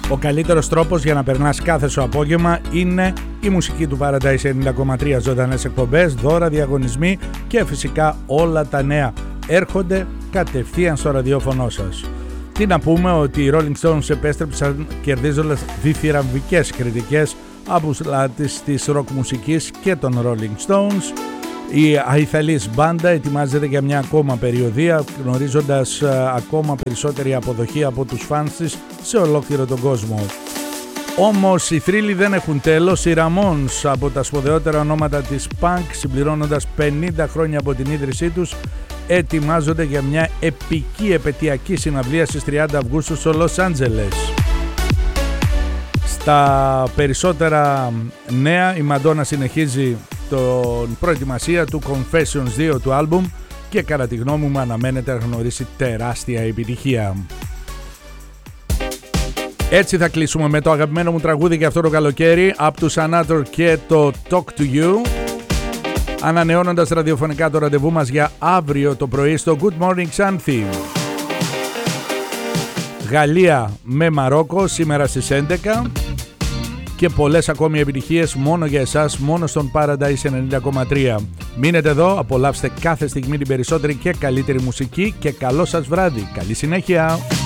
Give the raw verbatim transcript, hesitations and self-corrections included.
Ο καλύτερος τρόπος για να περνάς κάθε σου απόγευμα είναι η μουσική του Paradise ενενήντα κόμμα τρία, ζωντανές εκπομπές, δώρα, διαγωνισμοί και φυσικά όλα τα νέα έρχονται κατευθείαν στο ραδιόφωνο σας. Τι να πούμε ότι οι Rolling Stones επέστρεψαν κερδίζοντας διθυραμβικές κριτικές από τους λάτρεις της ροκ μουσικής και των Rolling Stones. Η αϊθαλής μπάντα ετοιμάζεται για μια ακόμα περιοδεία, γνωρίζοντας ακόμα περισσότερη αποδοχή από τους φανς της σε ολόκληρο τον κόσμο. Όμως οι θρύλοι δεν έχουν τέλος. Οι Ramones, από τα σπουδαιότερα ονόματα της punk, συμπληρώνοντας πενήντα χρόνια από την ίδρυσή τους, ετοιμάζονται για μια επική επαιτειακή συναυλία στις τριάντα Αυγούστου στο Λος Άντζελες. Στα περισσότερα νέα, η Μαντόνα συνεχίζει την προετοιμασία του Confessions δύο του άλμπουμ και κατά τη γνώμη μου αναμένεται να γνωρίσει τεράστια επιτυχία. Έτσι θα κλείσουμε με το αγαπημένο μου τραγούδι για αυτό το καλοκαίρι, Up to Sanator και το Talk to You, ανανεώνοντας ραδιοφωνικά το ραντεβού μας για αύριο το πρωί στο Good Morning Xanthi. Γαλλία με Μαρόκο σήμερα στις έντεκα και πολλές ακόμη επιτυχίες μόνο για εσάς, μόνο στον Paradise ενενήντα κόμμα τρία. Μείνετε εδώ, απολαύστε κάθε στιγμή την περισσότερη και καλύτερη μουσική και καλό σας βράδυ. Καλή συνέχεια!